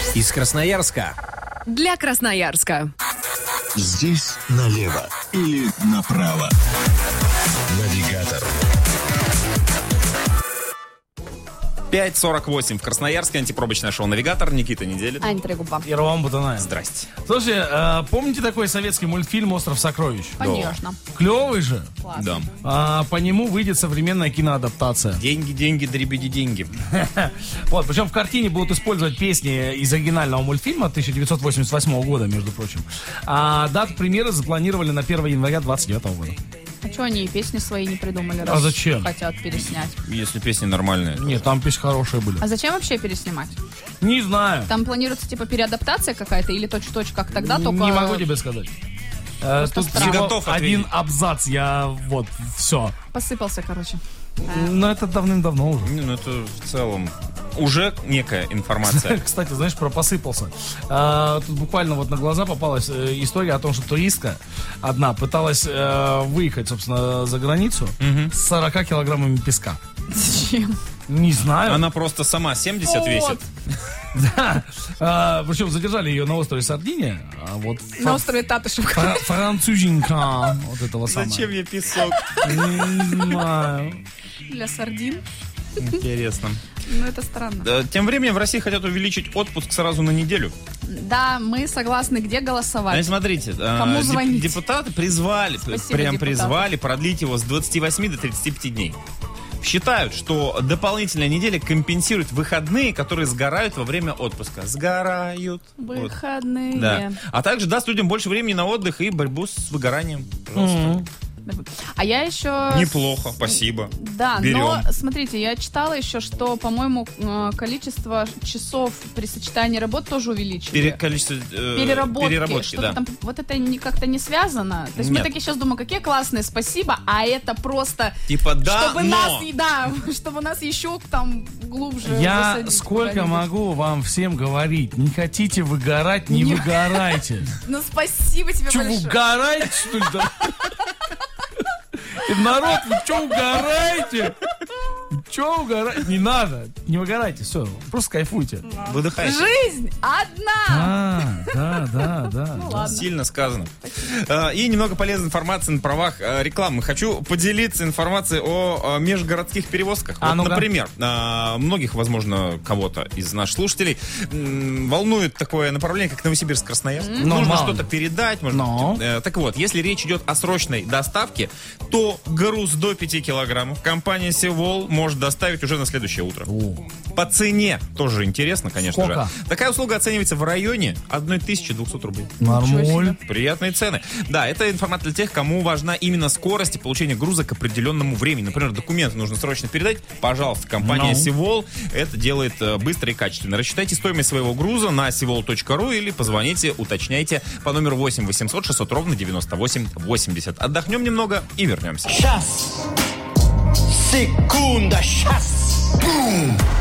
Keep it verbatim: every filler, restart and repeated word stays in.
Из Красноярска. Для Красноярска. Здесь налево или направо. Навигатор. пять сорок восемь в Красноярске. Антипробочное шоу «Навигатор». Никита Неделин. Ань Трегуба. И Роман Бутанаев. Здрасте. Слушай, э, помните такой советский мультфильм «Остров сокровищ»? Конечно. Клевый же. Классно. Да. А, по нему выйдет современная киноадаптация. Деньги, деньги, дребеди, деньги. Вот, причем в картине будут использовать песни из оригинального мультфильма тысяча девятьсот восемьдесят восьмого года, между прочим. А дату премьеры запланировали на первое января двадцать девятого года. А что они и песни свои не придумали? А раз зачем? Хотят переснять. Если песни нормальные. то- Нет, там песни хорошие были. А зачем вообще переснимать? Не знаю. Там планируется типа переадаптация какая-то или точь-в-точь как тогда, только... Не могу тебе сказать. Э, Тут странно. Не всего готов один ответить. абзац, я вот, все. Посыпался, короче. Но это давным-давно уже. Не, ну это в целом уже некая информация. Кстати, знаешь, про посыпался. А, тут буквально вот на глаза попалась э, история о том, что туристка одна пыталась э, выехать, собственно, за границу с сорока килограммами песка. Зачем? Не знаю. Она просто сама семьдесят Вот. весит. Да. А, причем задержали ее на острове Сардиния. А вот На фа- острове Татышев. фра- французенька вот этого самого. Зачем ей песок? Не знаю. Для сардин. Интересно. Ну, это странно. Э, Тем временем в России хотят увеличить отпуск сразу на неделю. Да, мы согласны. Где Значит, голосовать? смотрите, э, Кому деп- звонить? депутаты призвали, Спасибо, прям депутаты. призвали продлить его с двадцати восьми до тридцати пяти дней. Считают, что дополнительная неделя компенсирует выходные, которые сгорают во время отпуска. Сгорают. Вот. Выходные. Да. А также даст людям больше времени на отдых и борьбу с выгоранием. Пожалуйста. А я еще... Неплохо, спасибо. Да, Берем. но смотрите, я читала еще, что, по-моему, э, количество часов при сочетании работ тоже увеличили. Пере- количество э, Переработки. переработки, Что-то да. там, вот это не, как-то не связано. То есть Нет. мы такие сейчас думаем, какие классные, спасибо, а это просто... Типа да, чтобы но. нас, да, чтобы нас еще там глубже Я засадить сколько куда-нибудь. могу вам всем говорить, не хотите выгорать, не Не- выгорайте. Ну, спасибо тебе Че, вы большое. угораете, что ли? да? Народ, вы что угораете? Че угораете? Не надо, не выгорайте, все, просто кайфуйте. Выдыхайте. Жизнь одна. А, да, да, да. Ну ладно. Сильно сказано. А, И немного полезной информации на правах а, рекламы. Хочу поделиться информацией о а, межгородских перевозках. А, Вот, ну-ка. например, а, многих, возможно, кого-то из наших слушателей м, волнует такое направление, как Новосибирск-Красноярск. Ну, Нужно мало. что-то передать. Может Но. быть, э, так вот, если речь идет о срочной доставке, то груз до пяти килограммов компания Севол может доставить уже на следующее утро. По цене, тоже интересно, конечно Сколько? же. Такая услуга оценивается в районе тысячи двухсот рублей. Нормуль. Приятные цены. Да, это информация для тех, кому важна именно скорость и получение груза к определенному времени. Например, документы нужно срочно передать. Пожалуйста, компания Ну. Севол это делает э, быстро и качественно. Рассчитайте стоимость своего груза на севол точка ру или позвоните, уточняйте по номеру восемь восемьсот шестьсот ровно девяносто восемь восемьдесят. Отдохнем немного и вернемся. Сейчас. Секунда, сейчас. Бум.